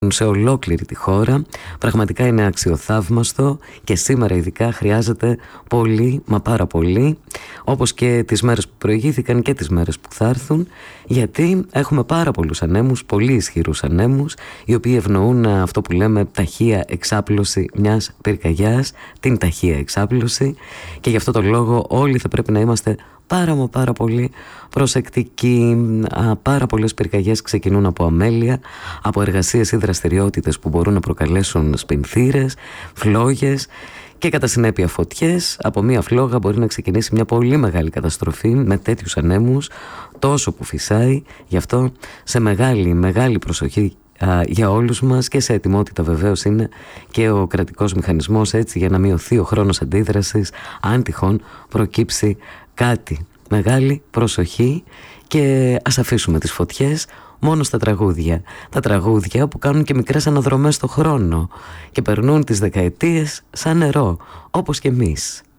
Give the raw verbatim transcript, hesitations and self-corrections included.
σε ολόκληρη τη χώρα. Πραγματικά είναι αξιοθαύμαστο και σήμερα ειδικά χρειάζεται πολύ, μα πάρα πολύ, όπως και τις μέρες που προηγήθηκαν και τις μέρες που θα έρθουν, γιατί έχουμε πάρα πολλούς ανέμους, πολύ ισχυρούς ανέμους, οι οποίοι ευνοούν αυτό που λέμε ταχεία εξάπλωση μιας πυρκαγιάς, την ταχεία εξάπλωση, και γι' αυτό το λόγο όλοι θα πρέπει να είμαστε πάρα μα πάρα πολύ προσεκτικοί. Πάρα πολλές πυρκαγιές ξεκινούν από αμέλεια, από εργασίες ή δραστηριότητες που μπορούν να προκαλέσουν σπινθήρες, φλόγες και κατά συνέπεια φωτιές. Από μία φλόγα μπορεί να ξεκινήσει μια πολύ μεγάλη καταστροφή με τέτοιους ανέμους, τόσο που φυσάει. Γι' αυτό σε μεγάλη μεγάλη προσοχή α, για όλους μας, και σε ετοιμότητα βεβαίως είναι και ο κρατικός μηχανισμός, έτσι, για να μειωθεί ο χρόνος αντίδρασης αν τυχόν προκύψει κάτι. Μεγάλη προσοχή και ας αφήσουμε τις φωτιές μόνο στα τραγούδια. Τα τραγούδια που κάνουν και μικρές αναδρομές στο χρόνο και περνούν τις δεκαετίες σαν νερό, όπως και εμείς.